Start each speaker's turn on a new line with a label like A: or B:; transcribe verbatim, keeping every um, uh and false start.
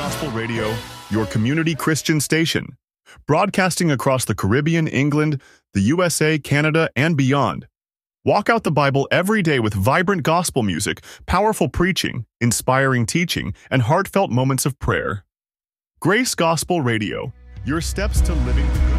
A: Gospel Radio, your community Christian station, broadcasting across the Caribbean, England, the U S A, Canada, and beyond. Walk out the Bible every day with vibrant gospel music, powerful preaching, inspiring teaching, and heartfelt moments of prayer. Grace Gospel Radio, your steps to living the good.